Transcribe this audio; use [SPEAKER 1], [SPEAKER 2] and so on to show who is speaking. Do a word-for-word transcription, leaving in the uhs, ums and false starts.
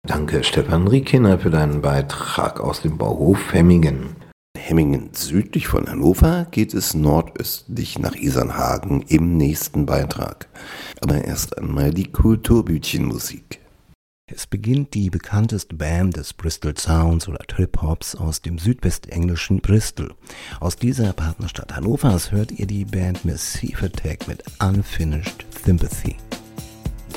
[SPEAKER 1] Danke, Stefan Riekener, für deinen Beitrag aus dem Bauhof Hemmingen.
[SPEAKER 2] Hemmingen südlich von Hannover geht es nordöstlich nach Isernhagen im nächsten Beitrag. Aber erst einmal die Kulturbütchenmusik. Es beginnt die bekannteste Band des Bristol Sounds oder Trip-Hops aus dem südwestenglischen Bristol. Aus dieser Partnerstadt Hannovers hört ihr die Band Massive Attack mit Unfinished Sympathy.